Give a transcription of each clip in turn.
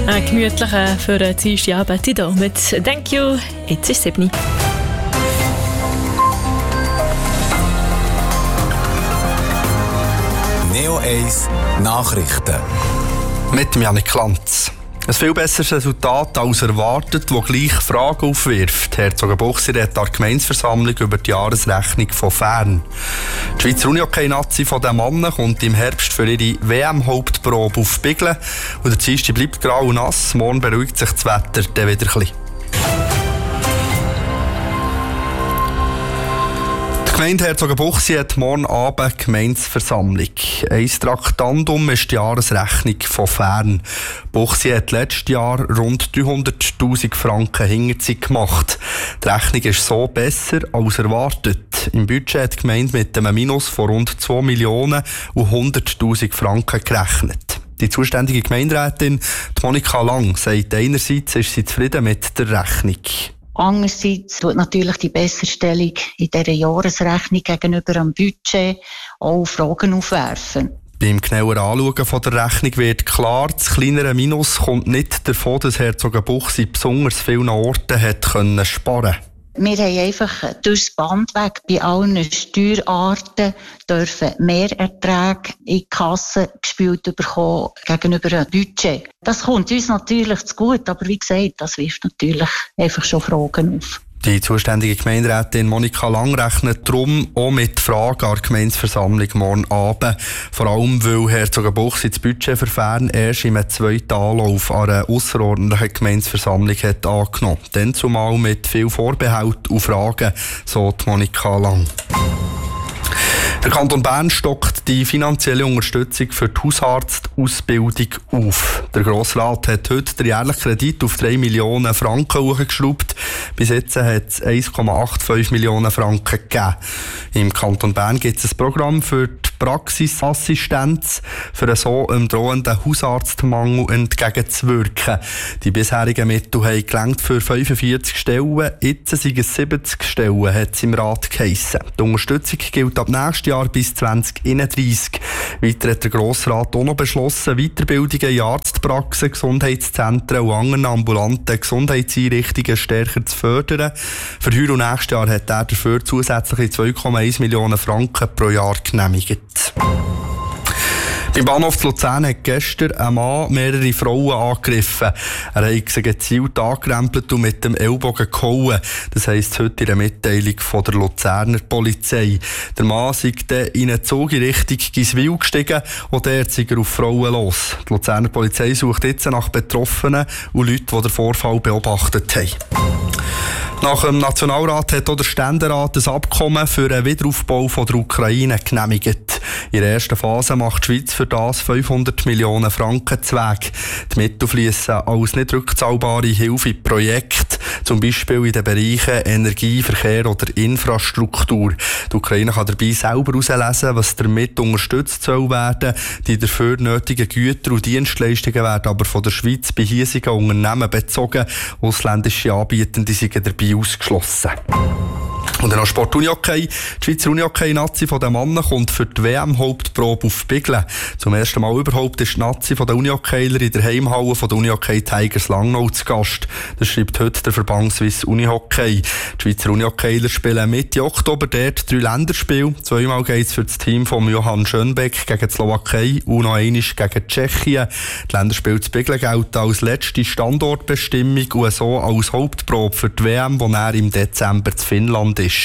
Ein gemütlicher für einen Dienstagabend hier mit «Thank you». Jetzt ist es 7. Neo 1 Nachrichten. Mit Janik Lanz. Ein viel besseres Resultat als erwartet, das gleich Fragen aufwirft. Herzogenbuchsee redet an der Gemeindeversammlung über die Jahresrechnung von Fern. Die Schweizer Unihockey-Nazi der Männer kommt im Herbst für ihre WM-Hauptprobe auf Biglen. Und der Dienstag bleibt grau und nass. Morgen beruhigt sich das Wetter dann wieder ein bisschen. Die Gemeinde Herzogenbuchsee hat morgen Abend Gemeindeversammlung. Ein Traktandum ist die Jahresrechnung von Fern. Buchsee hat letztes Jahr rund 300'000 Franken Hinterzeit gemacht. Die Rechnung ist so besser als erwartet. Im Budget hat die Gemeinde mit einem Minus von rund 2 Millionen und 100'000 Franken gerechnet. Die zuständige Gemeinderätin Monika Lang sagt, einerseits ist sie zufrieden mit der Rechnung. Andererseits tut natürlich die Besserstellung in dieser Jahresrechnung gegenüber dem Budget auch Fragen aufwerfen. Beim genaueren Anschauen von der Rechnung wird klar, das kleinere Minus kommt nicht davon, dass Herzogenbuchsee besonders vielen Orten hat sparen konnte. Wir haben einfach durchs Band weg bei allen Steuerarten dürfen Mehrerträge in die Kasse gespielt bekommen gegenüber dem Budget. Das kommt uns natürlich zu gut, aber wie gesagt, das wirft natürlich einfach schon Fragen auf. Die zuständige Gemeinderätin Monika Lang rechnet darum auch mit Fragen an der Gemeindeversammlung morgen Abend. Vor allem, weil Herzogenbuchsee das Budget für Fern erst im zweiten Anlauf an einer ausserordentlichen Gemeindeversammlung hat angenommen. Dann zumal mit viel Vorbehalt und Fragen, so die Monika Lang. Der Kanton Bern stockt die finanzielle Unterstützung für die Hausarztausbildung auf. Der Grossrat hat heute den jährlichen Kredit auf 3 Millionen Franken hochgeschraubt. Bis jetzt hat es 1,85 Millionen Franken gegeben. Im Kanton Bern gibt es ein Programm für die Praxisassistenz, für so einem drohenden Hausarztmangel entgegenzuwirken. Die bisherigen Mittel haben gelangt für 45 Stellen. Jetzt sind es 70 Stellen, hat es im Rat geheissen. Die Unterstützung gilt ab nächstes Jahr bis 2031. Weiter hat der Grossrat auch noch beschlossen, Weiterbildungen in Arztpraxen, Gesundheitszentren und anderen ambulanten Gesundheitseinrichtungen stärker zu fördern. Für heuer und nächstes Jahr hat er dafür zusätzliche 2,1 Millionen Franken pro Jahr genehmigt. Beim Bahnhof Luzern hat gestern ein Mann mehrere Frauen angegriffen. Er hat sie gezielt angerempelt und mit dem Ellbogen gehauen. Das heisst heute in der Mitteilung von der Luzerner Polizei. Der Mann sei dann in einen Zug in Richtung Giswil gestiegen und dort sei er auf Frauen los. Die Luzerner Polizei sucht jetzt nach Betroffenen und Leuten, die den Vorfall beobachtet haben. Nach dem Nationalrat hat auch der Ständerat ein Abkommen für den Wiederaufbau von der Ukraine genehmigt. In der ersten Phase macht die Schweiz für das 500 Millionen Franken zu Weg. Die Mittel fließen als nicht rückzahlbare Hilfe in Projekte, zum Beispiel in den Bereichen Energie, Verkehr oder Infrastruktur. Die Ukraine kann dabei selber herauslesen, was damit unterstützt soll werden. Die dafür nötigen Güter und Dienstleistungen werden aber von der Schweiz bei hiesigen Unternehmen bezogen. Ausländische Anbietende sind dabei ausgeschlossen. Und dann noch Sport Unihockey. Die Schweizer Unihockey-Nazi der Männer kommt für die WM-Hauptprobe auf Biglen. Zum ersten Mal überhaupt ist die Nazi der Unihockeyler in der Heimhalle der Unihockey Tigers Langnau zu Gast. Das schreibt heute der Verband Swiss Unihockey. Die Schweizer Unihockeyler spielen Mitte Oktober dort 3 Länderspiele. Zweimal geht es für das Team von Johann Schönbeck gegen die Slowakei und noch einmal gegen Tschechien. Die Länderspiele zu Biglen gelten als letzte Standortbestimmung und so als Hauptprobe für die WM, die dann im Dezember zu Finnland ist.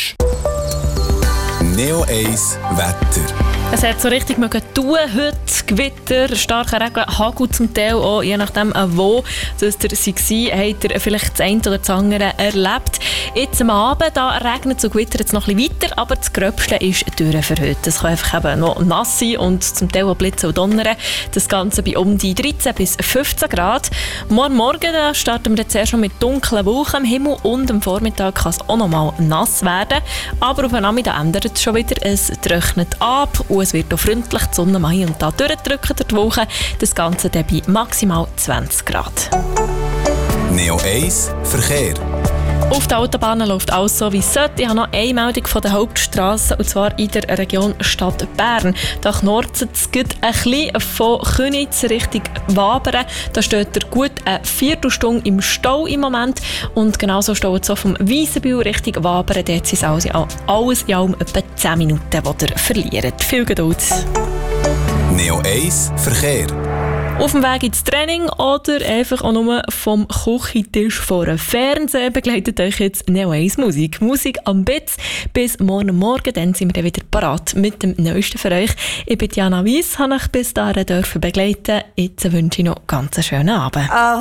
Neo 1 Wetter. Es hat so richtig tun heute. Gewitter, starker Regen, Hagel zum Teil auch, je nachdem wo das ihr war, habt ihr vielleicht das eine oder das andere erlebt. Jetzt am Abend da regnet es und gewittert es noch ein bisschen weiter, aber das Gröbste ist durch für heute. Es kann einfach eben noch nass sein und zum Teil auch blitzen und donnern. Das Ganze bei um die 13 bis 15 Grad. Morgen da starten wir zuerst noch mit dunklen Wolken am Himmel und am Vormittag kann es auch noch mal nass werden. Aber auf den Nachmittag ändert es schon wieder. Es trocknet ab und es wird auch freundlich die Sonne Mai und da durchdrücken durch die Woche. Das Ganze dann bei maximal 20 Grad. Neo 1 Verkehr. Auf den Autobahnen läuft alles so, wie es sollte. Ich habe noch eine Meldung von der Hauptstrasse, und zwar in der Region Stadt Bern. Da knorzt es ein bisschen von Königs Richtung Wabern. Da steht er gut eine Viertelstunde im Stau im Moment. Und genauso steht es auch vom Wiesenbühl Richtung Wabern. Dort sind es alles in allem etwa 10 Minuten, die ihr verliert. Viel Geduld. Neo 1 Verkehr. Auf dem Weg ins Training oder einfach auch nur vom Küchentisch vor dem Fernseher begleitet euch jetzt Neo 1 Musik. Musik am Bitz. Bis morgen Morgen, dann sind wir dann wieder parat mit dem Neuesten für euch. Ich bin Jana Weiss, habe euch bis dahin begleiten. Jetzt wünsche ich noch einen ganz schönen Abend.